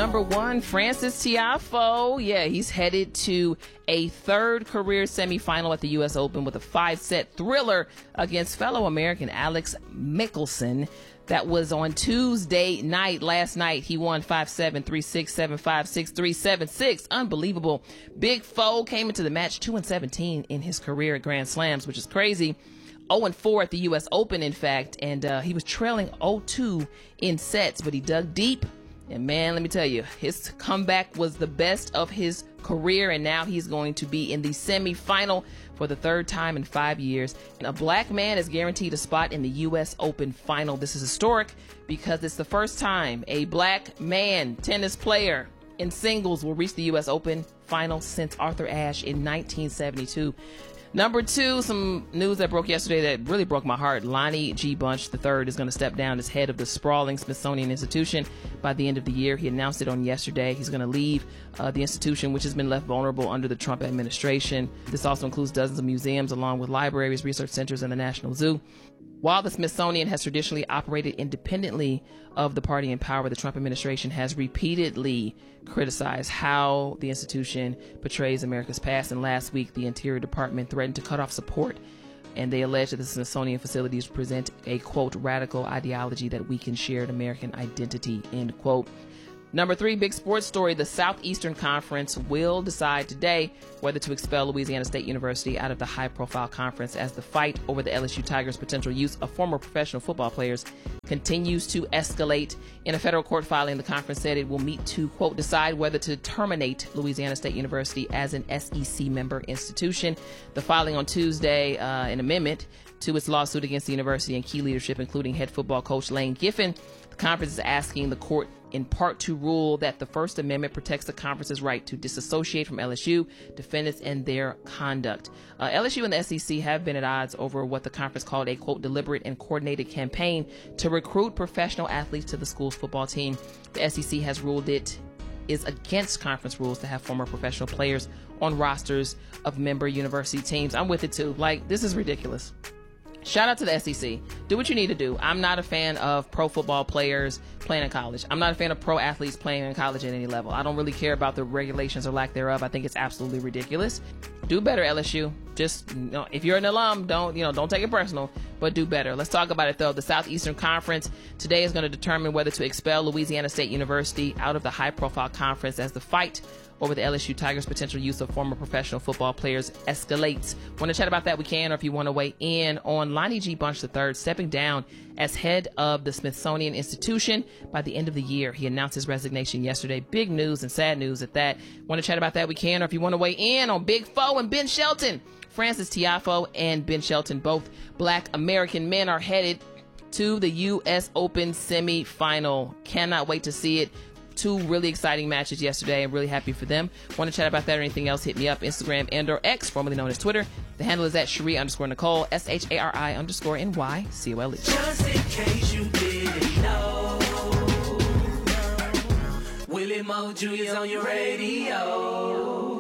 number one, Frances Tiafoe. Yeah, he's headed to a third career semifinal at the U.S. Open with a 5-set thriller against fellow American Alex Michelsen. That was on Tuesday night. Last night, he won 5-7, 3-6, 7-5, 6-3, 7-6. Unbelievable. Big Foe came into the match 2-17 in his career at Grand Slams, which is crazy. 0-4 at the U.S. Open, in fact, and he was trailing 0-2 in sets, but he dug deep. And man, let me tell you, his comeback was the best of his career, and now he's going to be in the semifinal for the third time in 5 years. And a black man is guaranteed a spot in the U.S. Open final. This is historic because it's the first time a black man tennis player in singles will reach the U.S. Open final since Arthur Ashe in 1972. Number two, some news that broke yesterday that really broke my heart. Lonnie G. Bunch III is going to step down as head of the sprawling Smithsonian Institution by the end of the year. He announced it on yesterday. He's going to leave the institution, which has been left vulnerable under the Trump administration. This also includes dozens of museums, along with libraries, research centers, and the National Zoo. While the Smithsonian has traditionally operated independently of the party in power, the Trump administration has repeatedly criticized how the institution portrays America's past. And last week, the Interior Department threatened to cut off support. And they allege that the Smithsonian facilities present a, quote, radical ideology that weakens shared American identity, end quote. Number three, big sports story. The Southeastern Conference will decide today whether to expel Louisiana State University out of the high-profile conference as the fight over the LSU Tigers' potential use of former professional football players continues to escalate. In a federal court filing, the conference said it will meet to, quote, decide whether to terminate Louisiana State University as an SEC member institution. The filing on Tuesday, an amendment to its lawsuit against the university and key leadership, including head football coach Lane Kiffin. The conference is asking the court in part to rule that the First Amendment protects the conference's right to disassociate from LSU defendants and their conduct. LSU and the SEC have been at odds over what the conference called a, quote, deliberate and coordinated campaign to recruit professional athletes to the school's football team. The SEC has ruled it is against conference rules to have former professional players on rosters of member university teams. I'm with it too. Like, this is ridiculous. Shout out to the SEC. Do what you need to do. I'm not a fan of pro football players playing in college. I'm not a fan of pro athletes playing in college at any level. I don't really care about the regulations or lack thereof. I think it's absolutely ridiculous. Do better, LSU. Just, if you're an alum, don't take it personal, but do better. Let's talk about it though. The Southeastern Conference today is going to determine whether to expel Louisiana State University out of the high-profile conference as the fight over the LSU Tigers' potential use of former professional football players escalates. Want to chat about that? We can, or if you want to weigh in on Lonnie G. Bunch III stepping down as head of the Smithsonian Institution by the end of the year. He announced his resignation yesterday. Big news and sad news at that. Want to chat about that? We can, or if you want to weigh in on Big Foe and Ben Shelton. Frances Tiafoe and Ben Shelton, both black American men, are headed to the U.S. Open semifinal. Cannot wait to see it. Two really exciting matches yesterday. I'm really happy for them. Want to chat about that or anything else? Hit me up, Instagram and/or X, formerly known as Twitter. The handle is at Cherie_Nicole, SHARI_NYCOLE. Just in case you didn't know, Willie Mo Jr.'s on your radio.